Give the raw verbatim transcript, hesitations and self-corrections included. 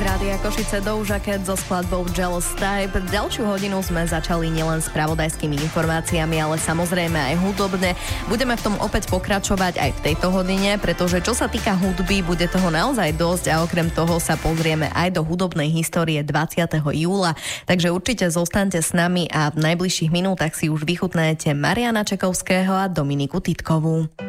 Rádia Košice Doja Cat so skladbou Jealous Type. Ďalšiu hodinu sme začali nielen s spravodajskými informáciami, ale samozrejme aj hudobne. Budeme v tom opäť pokračovať aj v tejto hodine, pretože čo sa týka hudby, bude toho naozaj dosť a okrem toho sa pozrieme aj do hudobnej histórie dvadsiateho júla. Takže určite zostaňte s nami a v najbližších minútach si už vychutnajte Mariana Čekovského a Dominiku Titkovú.